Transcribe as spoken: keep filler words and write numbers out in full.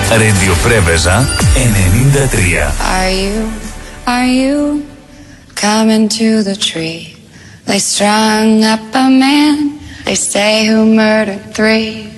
Ρεντιοπρέβεζα ενενήντα τρία. Are you, are you coming to the tree? They strung up a man, they say, who murdered three.